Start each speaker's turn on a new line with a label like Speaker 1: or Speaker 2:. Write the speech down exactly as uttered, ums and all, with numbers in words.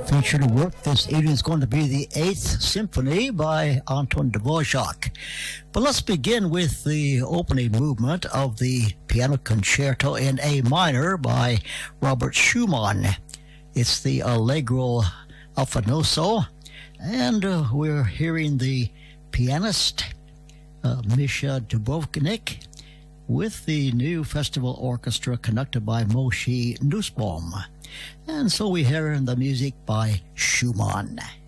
Speaker 1: Featured work this evening is going to be the Eighth Symphony by Anton Dvorak. But let's begin with the opening movement of the Piano Concerto in A minor by Robert Schumann. It's the Allegro Affanoso, and uh, we're hearing the pianist uh, Misha Dubrovnik with the new festival orchestra conducted by Moshe Nussbaum. And so we hear the music by Schumann.